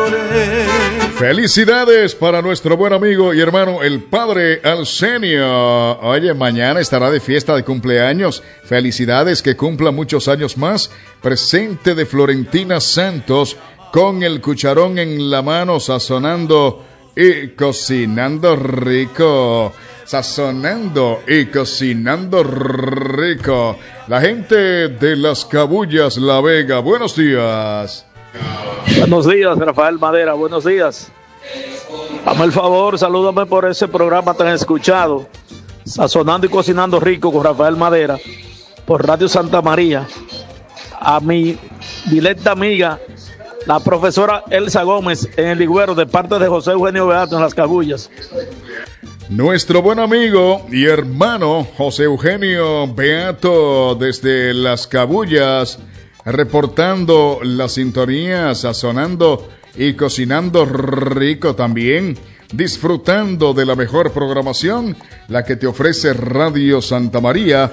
Felicidades para nuestro buen amigo y hermano, el padre Arsenio. Oye, mañana estará de fiesta de cumpleaños. Felicidades, que cumpla muchos años más. Presente de Florentina Santos, con el cucharón en la mano, sazonando y cocinando rico. Sazonando y cocinando rico. La gente de Las Cabullas, La Vega. Buenos días. Buenos días, Rafael Madera, buenos días. Dame el favor, salúdame por ese programa tan escuchado, Sazonando y Cocinando Rico con Rafael Madera, por Radio Santa María. A mi directa amiga, la profesora Elsa Gómez, en el Ligüero, de parte de José Eugenio Beato en Las Cabullas. Nuestro buen amigo y hermano José Eugenio Beato desde Las Cabullas, reportando la sintonía, sazonando y cocinando rico también, disfrutando de la mejor programación, la que te ofrece Radio Santa María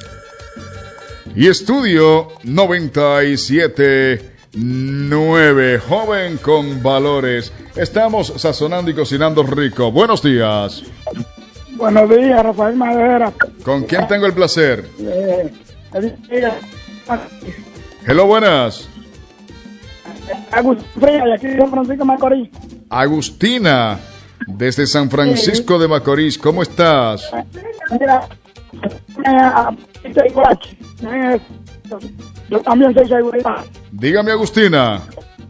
y Estudio 97.9, joven con valores. Estamos sazonando y cocinando rico. Buenos días. Buenos días, Rafael Madera. ¿Con quién tengo el placer? Hello, buenas. Agustina, de aquí de San Francisco de Macorís. Agustina, desde San Francisco de Macorís, ¿cómo estás? Mira, yo también soy seguridad. Dígame, Agustina.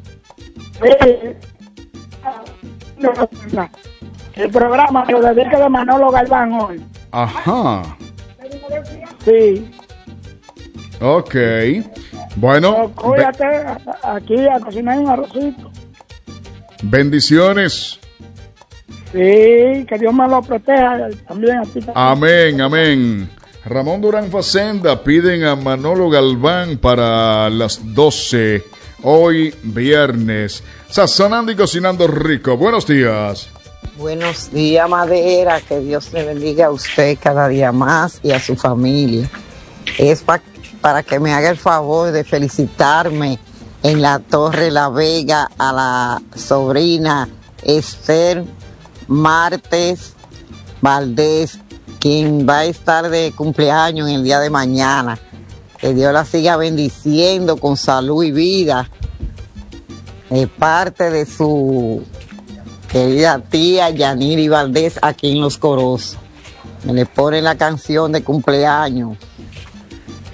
El programa lo dedica de Manolo Galván hoy. Ajá. Sí. Ok. Bueno. Cuídate aquí a cocinar un arrocito. Bendiciones. Sí, que Dios me lo proteja también a ti. Amén, amén. Ramón Durán Facenda piden a Manolo Galván para las 12, hoy viernes. Sazonando y cocinando rico. Buenos días. Buenos días, Madera. Que Dios le bendiga a usted cada día más y a su familia. Es para que me haga el favor de felicitarme en la Torre La Vega a la sobrina Esther Martes Valdés, quien va a estar de cumpleaños en el día de mañana. Que Dios la siga bendiciendo con salud y vida. De parte de su querida tía Yaniri Valdés, aquí en Los Corozos. Me le pone la canción de cumpleaños.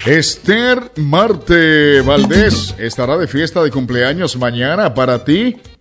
Esther Marte Valdés estará de fiesta de cumpleaños mañana para ti